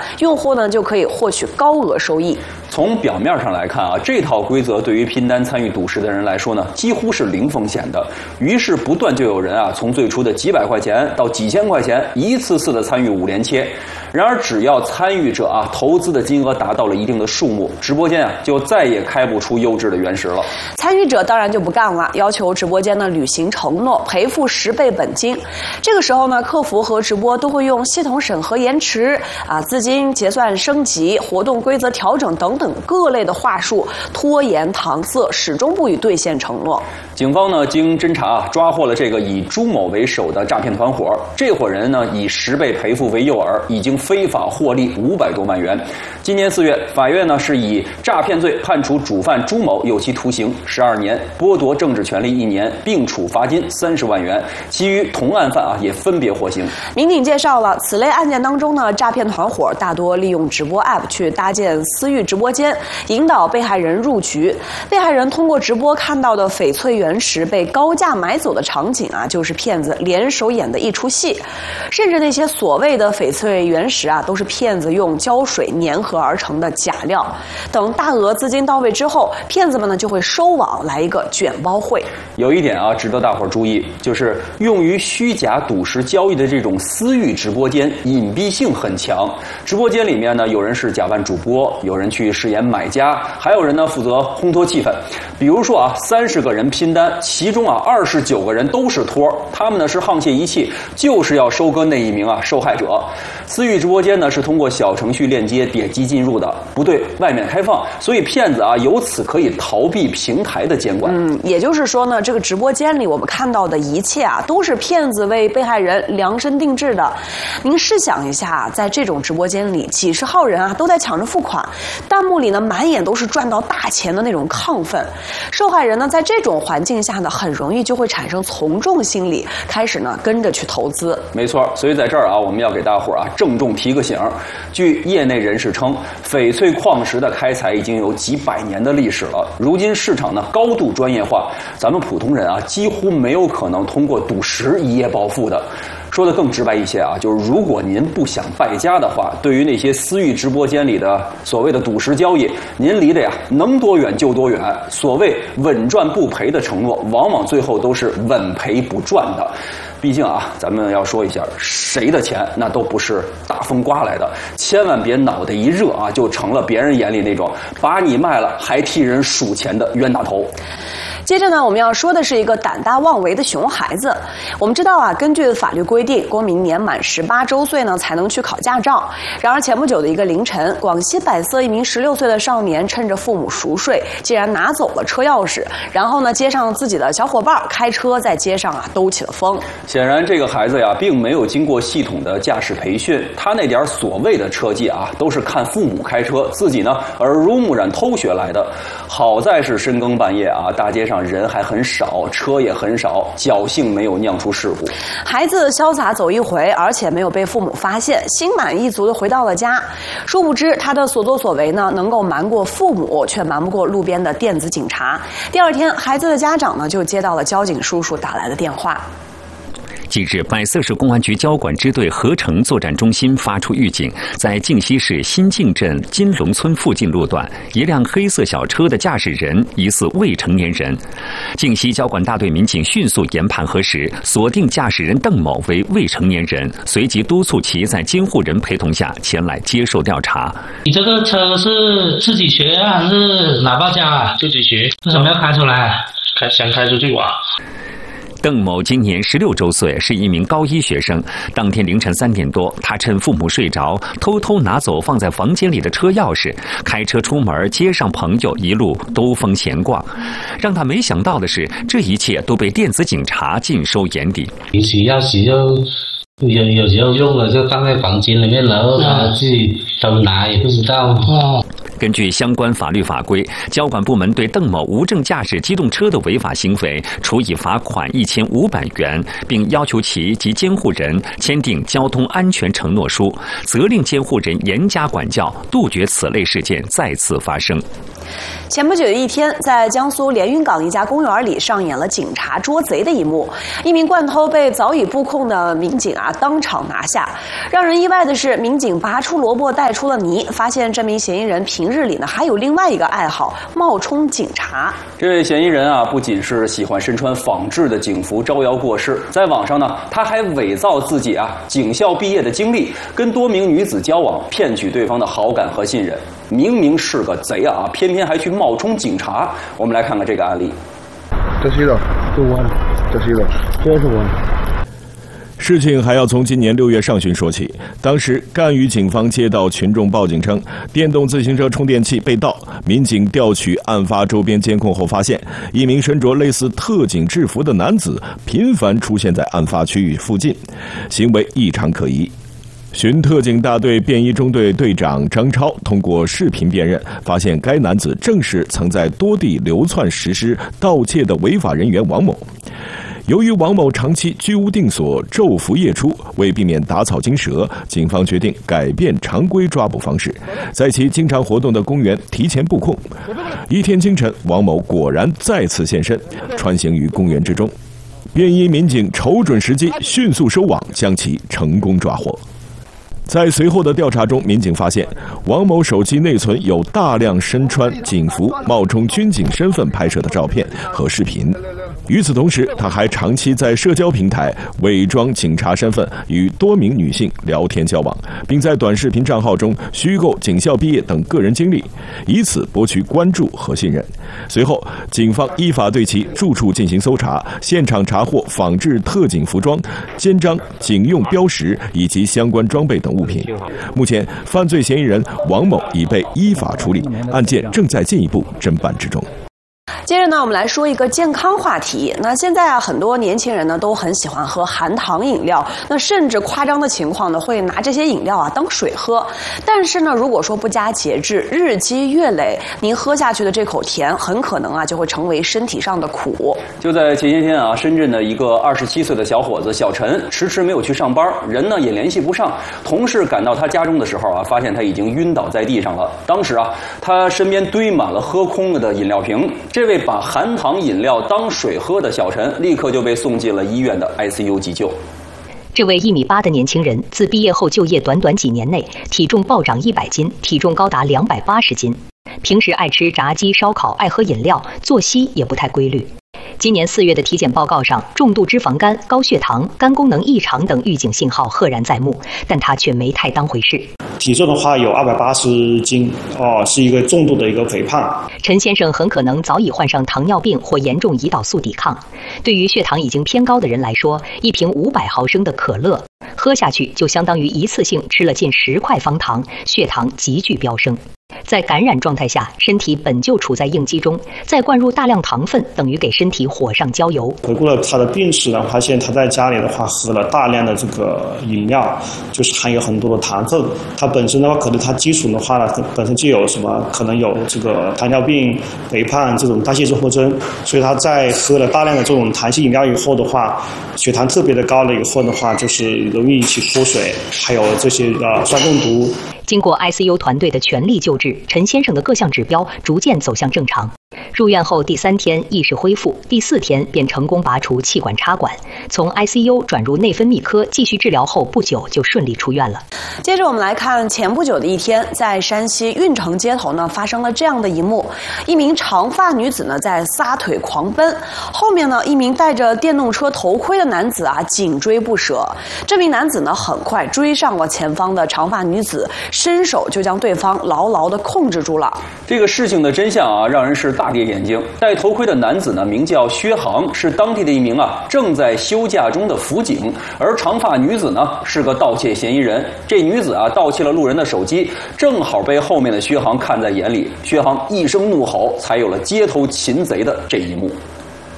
用户呢就可以获取高额收益。 从表面上来看啊，这套规则对于拼单参与赌石的人来说呢，几乎是零风险的。于是不断就有人啊，从最初的几百块钱到几千块钱，一次次的参与5连切。然而，只要参与者啊投资的金额达到了一定的数目，直播间啊就再也开不出优质的原石了。 参与者当然就不干了，要求直播间呢履行承诺，赔付10倍本金。这个时候呢，客服和直播都会用系统审核延迟资金结算升级、活动规则调整等等各类的话术，拖延搪塞，始终不予兑现承诺。 警方呢经侦查抓获了这个以朱某为首的诈骗团伙。这伙人呢以10倍赔付为诱饵，已经非法获利500多万元。今年4月，法院呢是以诈骗罪判处主犯朱某有期徒刑12年，剥夺政治权利1年，并处罚金30万元。其余同案犯也分别获刑。 民警介绍了，此类案件当中呢，诈骗团伙大多利用直播 App 去搭建私域直播间，引导被害人入局。被害人通过直播看到的翡翠原石被高价买走的场景就是骗子联手演的一出戏。甚至那些所谓的翡翠原石都是骗子用胶水粘合而成的假料。等大额资金到位之后，骗子们呢就会收网，来一个卷包会。 有一点值得大伙儿注意，就是用于虚假赌石交易的这种私域直播间隐蔽性很强。直播间里面呢，有人是假扮主播，有人去饰演买家，还有人呢负责烘托气氛。比如说30个人拼单，其中29个人都是托，他们呢是沆瀣一气，就是要收割那一名受害者。私域直播间呢是通过小程序链接点击进入的，不对外面开放，所以骗子由此可以逃避平台的监管。 也就是说呢，这个直播间里我们看到的一切都是骗子为被害人量身定制的。您试想一下，在这种直播间里，几十号人都在抢着付款，弹幕里呢满眼都是赚到大钱的那种亢奋。受害人呢在这种环境下呢，很容易就会产生从众心理，开始呢跟着去投资。 没错，所以在这儿我们要给大伙儿郑重提个醒。据业内人士称，翡翠矿石的开采已经有几百年的历史了，如今市场呢高度专业化，咱们普通人几乎没有可能通过赌石一夜暴富的。说的更直白一些就是如果您不想败家的话，对于那些私域直播间里的所谓的赌石交易，您离得能多远就多远。所谓稳赚不赔的承诺，往往最后都是稳赔不赚的。毕竟咱们要说一下，谁的钱那都不是大风刮来的，千万别脑袋一热就成了别人眼里那种把你卖了还替人数钱的冤大头。 接着呢，我们要说的是一个胆大妄为的熊孩子。我们知道根据法律规定，公民年满18周岁呢才能去考驾照。然而前不久的一个凌晨，广西百色一名16岁的少年趁着父母熟睡，竟然拿走了车钥匙，然后呢接上自己的小伙伴开车在街上兜起了风。 显然这个孩子并没有经过系统的驾驶培训，他那点所谓的车技都是看父母开车，自己呢耳濡目染偷学来的。好在是深更半夜大街上人还很少，车也很少，侥幸没有酿出事故。 孩子潇洒走一回，而且没有被父母发现，心满意足地回到了家。殊不知他的所作所为呢，能够瞒过父母，却瞒不过路边的电子警察。第二天，孩子的家长呢就接到了交警叔叔打来的电话。 近日，百色市公安局交管支队合成作战中心发出预警，在靖西市新靖镇金龙村附近路段，一辆黑色小车的驾驶人疑似未成年人。靖西交管大队民警迅速研判核实，锁定驾驶人邓某为未成年人，随即督促其在监护人陪同下前来接受调查。 你这个车是自己学还是哪爸家？自己学。为什么要开出来？想开出去玩。 邓某今年16周岁，是一名高一学生。当天凌晨3点多，他趁父母睡着，偷偷拿走放在房间里的车钥匙，开车出门接上朋友，一路兜风闲逛。让他没想到的是，这一切都被电子警察尽收眼底。 提起钥匙就有时候用了就放在房间里面，然后他自己偷拿也不知道。 根据相关法律法规，交管部门对邓某无证驾驶机动车的违法行为处以罚款1500元，并要求其及监护人签订交通安全承诺书，责令监护人严加管教，杜绝此类事件再次发生。 前不久的一天，在江苏连云港一家公园里上演了警察捉贼的一幕。一名惯偷被早已布控的民警当场拿下。让人意外的是，民警拔出萝卜带出了泥，发现这名嫌疑人平日里还有另外一个爱好——冒充警察。 这位嫌疑人不仅是喜欢身穿仿制的警服招摇过市，在网上呢，他还伪造自己警校毕业的经历，跟多名女子交往，骗取对方的好感和信任。明明是个贼偏偏还去冒充警察。我们来看看这个案例。 这是的，是我的，这是的，这是我的。 事情还要从今年6月上旬说起。当时，赣榆警方接到群众报警称，电动自行车充电器被盗。民警调取案发周边监控后发现，一名身着类似特警制服的男子频繁出现在案发区域附近，行为异常可疑。巡特警大队便衣中队队长张超通过视频辨认，发现该男子正是曾在多地流窜实施盗窃的违法人员王某。由于王某长期居无定所、昼伏夜出，为避免打草惊蛇，警方决定改变常规抓捕方式，在其经常活动的公园提前布控。一天清晨，王某果然再次现身，穿行于公园之中。便衣民警瞅准时机，迅速收网，将其成功抓获。在随后的调查中，民警发现王某手机内存有大量身穿警服、冒充军警身份拍摄的照片和视频。与此同时，他还长期在社交平台伪装警察身份，与多名女性聊天交往，并在短视频账号中虚构警校毕业等个人经历，以此博取关注和信任。随后，警方依法对其住处进行搜查，现场查获仿制特警服装、肩章、警用标识以及相关装备等物品。目前，犯罪嫌疑人王某已被依法处理，案件正在进一步侦办之中。 接着呢，我们来说一个健康话题。那现在很多年轻人呢都很喜欢喝含糖饮料，那甚至夸张的情况呢会拿这些饮料当水喝。但是呢，如果说不加节制，日积月累，您喝下去的这口甜，很可能就会成为身体上的苦。 就在前些天深圳的一个27岁的小伙子小陈迟迟没有去上班，人呢也联系不上。同事赶到他家中的时候发现他已经晕倒在地上了。当时他身边堆满了喝空了的饮料瓶。这位把含糖饮料当水喝的小陈，立刻就被送进了医院的 ICU 急救。 这位1.8米的年轻人，自毕业后就业短短几年内，体重暴涨100斤，体重高达280斤。平时爱吃炸鸡、烧烤，爱喝饮料，作息也不太规律。今年4月的体检报告上，重度脂肪肝、高血糖、肝功能异常等预警信号赫然在目，但他却没太当回事。 体重的话有280斤，是一个重度的一个肥胖。 陈先生很可能早已患上糖尿病或严重胰岛素抵抗。对于血糖已经偏高的人来说，一瓶500毫升的可乐喝下去就相当于一次性吃了近10块方糖，血糖急剧飙升。在感染状态下，身体本就处在应激中，再灌入大量糖分，等于给身体火上浇油。 回顾了他的病史呢，发现他在家里的话喝了大量的这个饮料，就是含有很多的糖分。他本身的话，可能他基础的话呢，本身就有什么可能有这个糖尿病、肥胖这种代谢综合征，所以他在喝了大量的这种糖性饮料以后的话，血糖特别的高了以后的话，就是容易引起脱水，还有这些酸中毒。 经过 ICU 团队的全力救治，陈先生的各项指标逐渐走向正常。入院后第3天意识恢复，第4天便成功拔除气管插管，从 ICU 转入内分泌科继续治疗后不久就顺利出院了。 接着我们来看前不久的一天，在山西运城街头呢发生了这样的一幕：一名长发女子呢在撒腿狂奔，后面呢一名戴着电动车头盔的男子紧追不舍。这名男子呢很快追上了前方的长发女子，伸手就将对方牢牢地控制住了。 这个事情的真相让人是大跌眼镜。戴头盔的男子呢名叫薛航，是当地的一名正在休假中的辅警，而长发女子呢是个盗窃嫌疑人。这女子盗窃了路人的手机，正好被后面的薛航看在眼里。薛航一声怒吼，才有了街头擒贼的这一幕。